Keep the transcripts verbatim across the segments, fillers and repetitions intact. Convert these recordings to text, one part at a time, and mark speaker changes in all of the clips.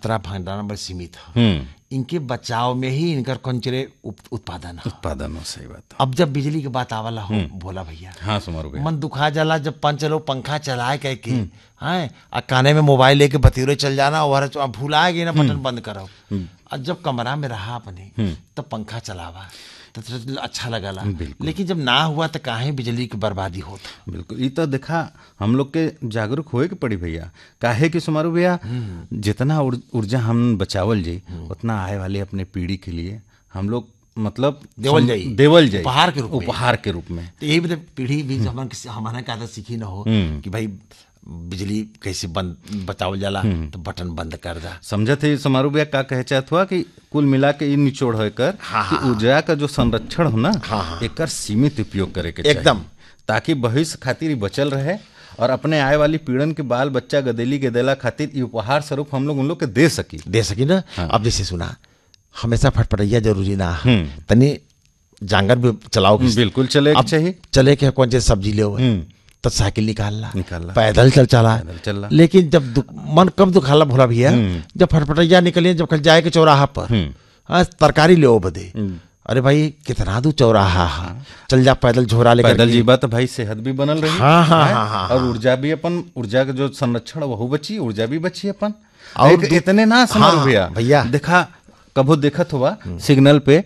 Speaker 1: मात्रा भंडारण में सीमित है।
Speaker 2: हम्म
Speaker 1: इनके बचाव में ही इनकर कंचरे उत्पादन है।
Speaker 2: उत्पादन हो, सही बात है।
Speaker 1: अब जब बिजली की बात आवला हो भोला भैया,
Speaker 2: हाँ सुमारू भैया,
Speaker 1: मन दुखा जाला जब पंच लोग पंखा चलाए कह के हैं आ काने में मोबाइल लेके बतीरे चल जाना और भूला गई ना बटन बंद करो। और जब कमरा में रहा अपने तब पंखा चलावा तो अच्छा लगला, लेकिन जब ना हुआ तो काहे बिजली की बर्बादी होता।
Speaker 2: बिल्कुल, ये तो देखा हम लोग के जागरूक होए के पड़ी भैया। काहे कि सुमारू भैया जितना ऊर्जा हम बचावल जाई उतना आए वाले अपने पीढ़ी के लिए हम लोग मतलब
Speaker 1: देवल जाई
Speaker 2: देवल जाई
Speaker 1: उपहार के रूप में
Speaker 2: उपहार के रूप में।
Speaker 1: तो यही मतलब पीढ़ी भी हमारे हमारे का आदत सीखी ना हो कि भाई बिजली कैसे बंद बचावल जाला तो बटन बंद कर दा।
Speaker 2: समझत है समारू भैया का कहे चाहत हुआ कि कुल मिला के ये निचोड़ है कर
Speaker 1: हाँ,
Speaker 2: कि ऊर्जा का जो संरक्षण हो ना
Speaker 1: हाँ, हाँ,
Speaker 2: एकर सीमित उपयोग करे के
Speaker 1: एकदम,
Speaker 2: ताकि भविष्य खातिर बचल रहे और अपने आए वाली पीढ़न के बाल बच्चा गदेली गदेला खातिर ये उपहार स्वरूप हम लोग उन लोग के दे सकी
Speaker 1: दे सकी ना। हाँ। अब जैसे सुना हमेशा फटफटैया जरूरी ना तनी जांगर भी चलाओ,
Speaker 2: बिल्कुल चले चाहिए,
Speaker 1: चले के कौन से सब्जी ले तो साइकिल निकालना
Speaker 2: निकालना
Speaker 1: पैदल चल चला
Speaker 2: चलना।
Speaker 1: लेकिन जब मन कब दुखाला भोला भैया जब फटफटैया निकले जब कल जाए के चौराहा पर तरकारी ले बदे, अरे भाई कितना दूर चौराहा है, चल जा पैदल झोरा लेकर
Speaker 2: पैदल जीवा तो भाई सेहत भी बनल रही।
Speaker 1: हाँ हाँ हाँ हाँ
Speaker 2: और ऊर्जा भी अपन ऊर्जा का जो संरक्षण वह बची, ऊर्जा भी बची अपन। और इतने ना समझ भैया
Speaker 1: भैया
Speaker 2: देखा कभो देखत हुआ सिग्नल पे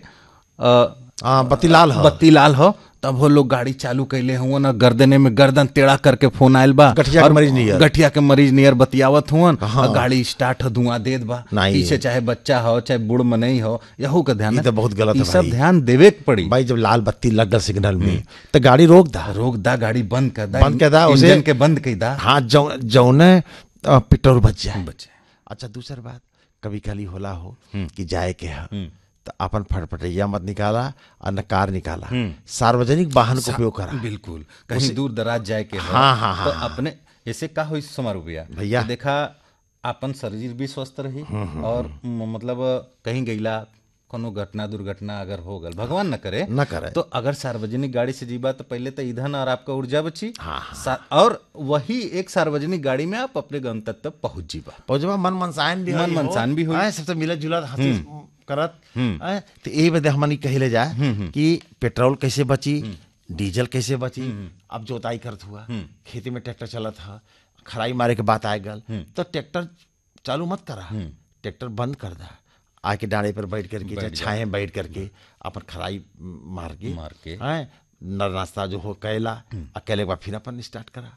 Speaker 1: बत्ती लाल हो
Speaker 2: बत्ती लाल हो तब वो लोग गाड़ी चालू कैले हुआ ना, गर्दने में गर्दन टेढ़ा करके फोन आयल बा,
Speaker 1: गठिया के मरीज नियर
Speaker 2: गठिया के मरीज नियर बतियावत हुआ, गाड़ी स्टार्ट हो धुआं देत बा, पीछे चाहे बच्चा हो चाहे बूढ़ मनई हो, यहू का ध्यान
Speaker 1: तो बहुत गलत है,
Speaker 2: सब ध्यान देवे के पड़ी
Speaker 1: भाई। जब लाल बत्ती लग गल सिग्नल में तो गाड़ी रोक दा
Speaker 2: रोक दा गाड़ी बंद कर दा
Speaker 1: बंद कर दा
Speaker 2: इंजन के बंद कर दा।
Speaker 1: हाँ जौने पेट्रोल बच जाए
Speaker 2: बचे।
Speaker 1: अच्छा दूसरी बात कभी कभी होला हो कि जाए के है तो अपन फटफटैया मत निकाला और न कार निकाला, सार्वजनिक वाहन का उपयोग करा।
Speaker 2: बिल्कुल, कहीं दूर दराज जाए के
Speaker 1: हाँ हाँ हाँ
Speaker 2: तो अपने ऐसे का हो समारू भैया
Speaker 1: भैया
Speaker 2: देखा अपन शरीर भी स्वस्थ रही और मतलब कहीं गईला कोनो घटना दुर्घटना अगर हो गल भगवान न करे
Speaker 1: न करे
Speaker 2: तो अगर सार्वजनिक गाड़ी से जीवा तो पहले तो ईंधन और आपका ऊर्जा बची।
Speaker 1: हाँ।
Speaker 2: और वही एक सार्वजनिक गाड़ी में आप अपने गंतव्य तक पहुंच जीवा
Speaker 1: पहुंचवा मन मनसान भी
Speaker 2: मन मनसान भी हो
Speaker 1: सबसे मिलत जुलत हंसी करत। तो यही बदे हमनी कहले जाए कि पेट्रोल कैसे बची, डीजल कैसे बची। अब जोताई करत हुआ खेती में ट्रैक्टर चलत है, खराई मारे के बात आए गल तो ट्रैक्टर चालू मत करा, ट्रैक्टर बंद कर दा, आके डाड़े पर बैठ करके छाए बैठ करके अपन खराई मार के
Speaker 2: मार के
Speaker 1: नर नाश्ता जो हो कैला अकेले के बाद फिर अपन स्टार्ट करा,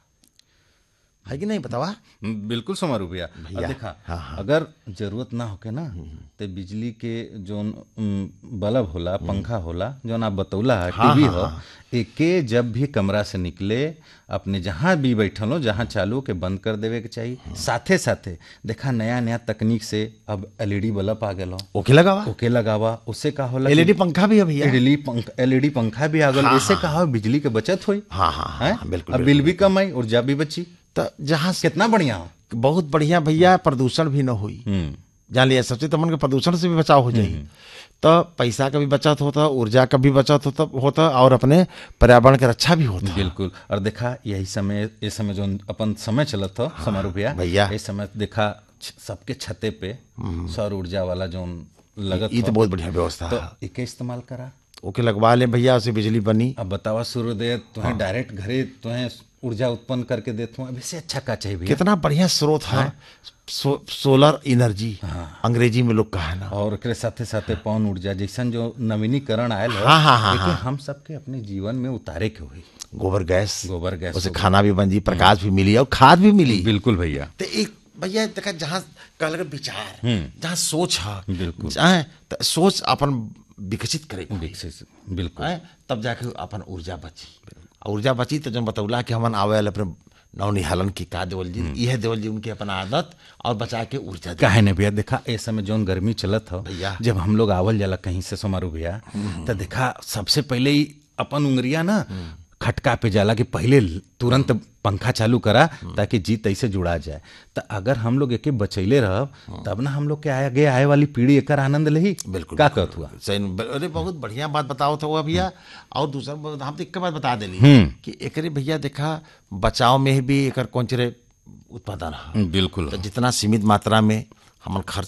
Speaker 1: है कि नहीं बतावा।
Speaker 2: बिल्कुल समारू भैया देखा
Speaker 1: हाँ हाँ।
Speaker 2: अगर जरूरत ना होके ना तो बिजली के जो बल्ब होला पंखा होला जो आप बतौला है
Speaker 1: हाँ
Speaker 2: टीवी
Speaker 1: हाँ
Speaker 2: हो
Speaker 1: हाँ।
Speaker 2: एके जब भी कमरा से निकले अपने जहाँ भी बैठल हो जहाँ चालू के बंद कर देवे के चाहिए। साथे साथे देखा नया नया तकनीक से अब एलईडी बल्ब आ गया
Speaker 1: ओके लगावा
Speaker 2: ओके लगावा उससे का होला
Speaker 1: एलईडी पंखा भी है भैया,
Speaker 2: एलईडी पंखा एलईडी पंखा भी आ गया। इससे कहा बिजली के बचत हुई।
Speaker 1: हाँ हाँ बिल्कुल,
Speaker 2: बिल भी कम आई ऊर्जा भी बची
Speaker 1: तो जहाँ
Speaker 2: कितना बढ़िया हो,
Speaker 1: बहुत बढ़िया भैया। प्रदूषण भी न हुई, जान लिया सबसे तो मन के प्रदूषण से भी बचाव हो जाए, तो पैसा का भी बचत होता, ऊर्जा का भी बचत होता होता और अपने पर्यावरण की रक्षा भी होता।
Speaker 2: बिल्कुल। और देखा यही समय ये समय जो अपन समय चलत हो समारू भैया
Speaker 1: भैया
Speaker 2: इस समय देखा सबके छते पे सौर ऊर्जा वाला जो लगत
Speaker 1: ये तो बहुत बढ़िया व्यवस्था
Speaker 2: तो इके इस्तेमाल करा
Speaker 1: ओके लगवा ले भैया, उससे बिजली बनी।
Speaker 2: अब बतावा सूर्योदय तुम्हें डायरेक्ट घरे तुम्हें ऊर्जा उत्पन्न करके देता हूँ, इससे अच्छा का चाहिए भैया।
Speaker 1: कितना बढ़िया स्रोत है सो, सोलर एनर्जी हाँ। अंग्रेजी में लोग कहा ना।
Speaker 2: और उसके साथे साथे पवन ऊर्जा जैसन जो नवीनीकरण आयल है
Speaker 1: हाँ, हाँ, हाँ,
Speaker 2: लेकिन
Speaker 1: हाँ।
Speaker 2: हम सबके अपने जीवन में उतारे के हुई
Speaker 1: गोबर गैस
Speaker 2: गोबर गैस
Speaker 1: उसे खाना भी बन जी, प्रकाश भी मिली और खाद भी मिली।
Speaker 2: बिल्कुल भैया।
Speaker 1: तो एक भैया देखा जहाँ कहल विचार जहाँ सोच है
Speaker 2: बिल्कुल
Speaker 1: तो सोच अपन विकसित करे
Speaker 2: विकसित बिल्कुल
Speaker 1: तब जाके अपन ऊर्जा बची। ऊर्जा बची तो जब बतौला कि हमन आवे अपने नवनिहालन की का देवल जी यह देवल जी उनके अपन आदत और बचा के ऊर्जा
Speaker 2: काहे ने भैया देखा ए समय जोन गर्मी चलत हो
Speaker 1: भैया
Speaker 2: जब हम लोग आवल जाला कहीं से समारू भैया तो देखा सबसे पहले ही अपन उंगरिया ना खटका पे जाला कि पहले तुरंत पंखा चालू करा ताकि जीत ऐसे जुड़ा जाए। तो अगर हम लोग एके बचैले रह तब ना हम लोग के आगे आए वाली पीढ़ी एक आनंद ले।
Speaker 1: बिल्कुल
Speaker 2: का कहत हुआ
Speaker 1: सही। अरे बहुत बढ़िया बात बताओ था हुआ भैया। और दूसरा हम तो एक बात बता देली कि एकरे भैया देखा बचाव में भी एक कौन चिरे उत्पादन है।
Speaker 2: बिल्कुल
Speaker 1: तो जितना सीमित मात्रा में हम खर्च